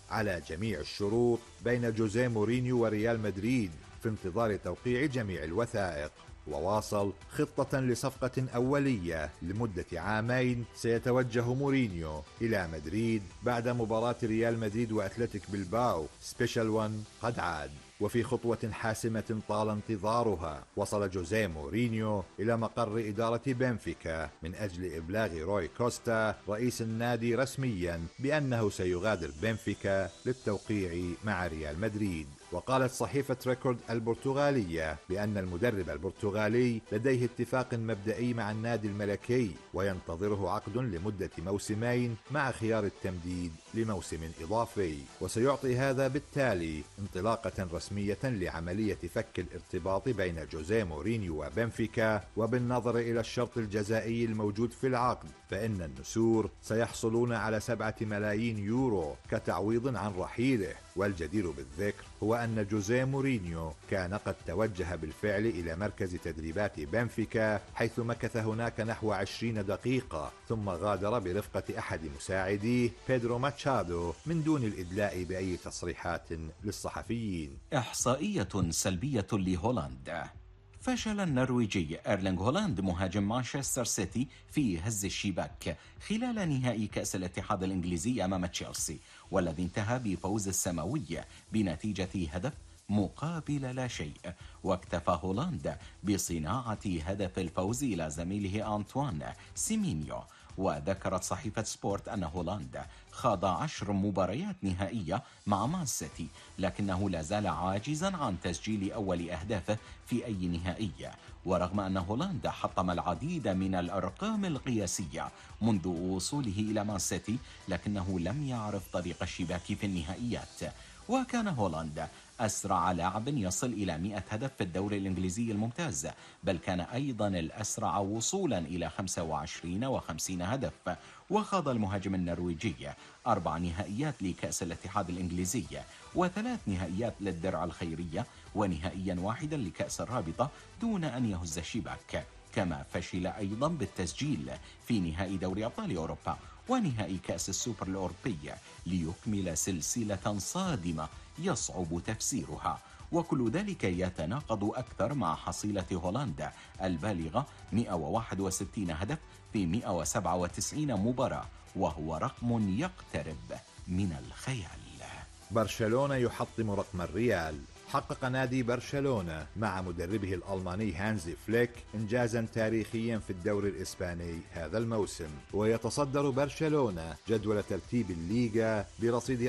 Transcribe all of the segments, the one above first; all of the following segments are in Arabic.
على جميع الشروط بين جوزيه مورينيو وريال مدريد في انتظار توقيع جميع الوثائق. وواصل خطة لصفقة أولية لمدة عامين سيتوجه مورينيو إلى مدريد بعد مباراة ريال مدريد وأتلتيك بلباو سبيشال 1 قد عاد. وفي خطوة حاسمة طال انتظارها، وصل جوزيه مورينيو إلى مقر إدارة بنفيكا من أجل إبلاغ روي كوستا رئيس النادي رسميا بأنه سيغادر بنفيكا للتوقيع مع ريال مدريد. وقالت صحيفة ريكورد البرتغالية بأن المدرب البرتغالي لديه اتفاق مبدئي مع النادي الملكي، وينتظره عقد لمدة موسمين مع خيار التمديد لموسم إضافي. وسيعطي هذا بالتالي انطلاقة رسمية لعملية فك الارتباط بين جوزيه مورينيو وبنفيكا. وبالنظر إلى الشرط الجزائي الموجود في العقد، فإن النسور سيحصلون على 7 ملايين يورو كتعويض عن رحيله. والجدير بالذكر هو أن جوزيه مورينيو كان قد توجه بالفعل إلى مركز تدريبات بنفيكا، حيث مكث هناك نحو 20 دقيقة، ثم غادر برفقة أحد مساعديه بيدرو ماتشادو من دون الإدلاء بأي تصريحات للصحفيين. إحصائية سلبية لهولندا. فشل النرويجي إيرلينغ هولاند مهاجم مانشستر سيتي في هز الشباك خلال نهائي كأس الاتحاد الإنجليزي أمام تشيلسي، والذي انتهى بفوز السماوي بنتيجة هدف مقابل لا شيء. واكتفى هولندا بصناعة هدف الفوز إلى زميله أنطوان سيمينيو. وذكرت صحيفة سبورت أن هولندا خاض 10 مباريات نهائية مع مان سيتي، لكنه لا زال عاجزا عن تسجيل أول أهدافه في أي نهائية. ورغم أن هولندا حطم العديد من الأرقام القياسية منذ وصوله إلى مان سيتي، لكنه لم يعرف طريق الشباك في النهائيات. وكان هولندا أسرع لاعب يصل إلى 100 هدف في الدوري الإنجليزي الممتاز، بل كان أيضا الأسرع وصولا إلى 25 و50 هدف. وخاض المهاجم النرويجي 4 نهائيات لكأس الاتحاد الإنجليزي، و3 نهائيات للدرع الخيرية، ونهائيا واحدا لكأس الرابطة دون أن يهز الشباك. كما فشل أيضا بالتسجيل في نهائي دوري أبطال أوروبا ونهائي كأس السوبر الأوروبي، ليكمل سلسلة صادمة يصعب تفسيرها. وكل ذلك يتناقض أكثر مع حصيلة هولندا البالغة 161 هدف في 197 مباراة، وهو رقم يقترب من الخيال. برشلونة يحطم رقم الريال. حقق نادي برشلونة مع مدربه الألماني هانزي فليك إنجازا تاريخيا في الدوري الإسباني هذا الموسم، ويتصدر برشلونة جدول ترتيب الليغا برصيد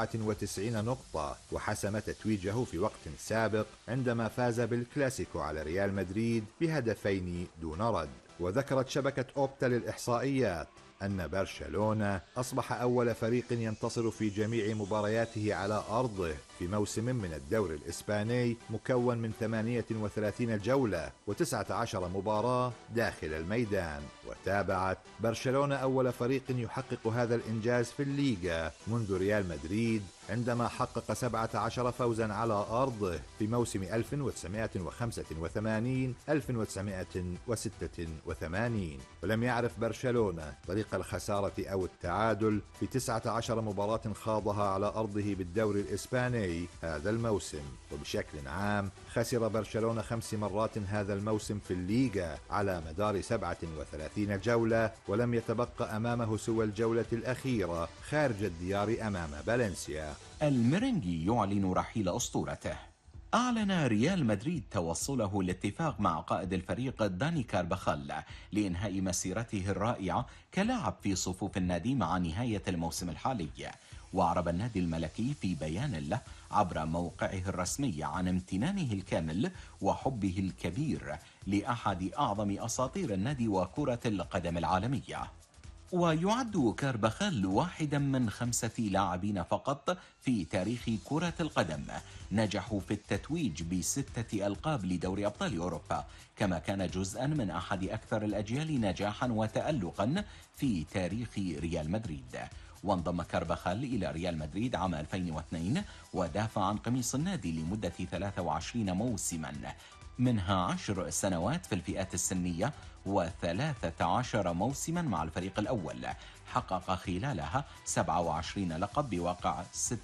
94 نقطة، وحسم تتويجه في وقت سابق عندما فاز بالكلاسيكو على ريال مدريد بهدفين دون رد. وذكرت شبكة أوبتا للإحصائيات أن برشلونة أصبح أول فريق ينتصر في جميع مبارياته على أرضه في موسم من الدوري الإسباني مكون من 38 جولة و19 مباراة داخل الميدان. وتابعت برشلونة أول فريق يحقق هذا الإنجاز في الليغا منذ ريال مدريد عندما حقق 17 فوزا على أرضه في موسم 1985-1986. ولم يعرف برشلونة طريق الخسارة أو التعادل في 19 مباراة خاضها على أرضه بالدوري الإسباني هذا الموسم. وبشكل عام خسر برشلونة 5 مرات هذا الموسم في الليغا على مدار 37 جولة، ولم يتبقى أمامه سوى الجولة الأخيرة خارج الديار أمام فالنسيا. الميرينجي يعلن رحيل أسطورته. أعلن ريال مدريد توصله لاتفاق مع قائد الفريق داني كارباخال لإنهاء مسيرته الرائعة كلاعب في صفوف النادي مع نهاية الموسم الحالي. وأعرب النادي الملكي في بيان له عبر موقعه الرسمي عن امتنانه الكامل وحبه الكبير لأحد أعظم أساطير النادي وكرة القدم العالمية. ويعد كارباخال واحدا من 5 لاعبين فقط في تاريخ كرة القدم نجحوا في التتويج ب6 ألقاب لدوري أبطال أوروبا، كما كان جزءا من أحد أكثر الأجيال نجاحا وتألقا في تاريخ ريال مدريد. وانضم كارباخال إلى ريال مدريد عام 2002 ودافع عن قميص النادي لمدة 23 موسما، منها 10 سنوات في الفئات السنية و13 موسما مع الفريق الأول. حقق خلالها 27 لقب بواقع